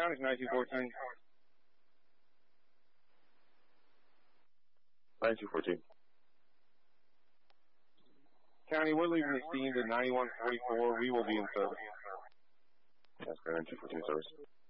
County 9214. 9214. County, we're leaving the scene to 9144. We will be in service. That's 9214 service.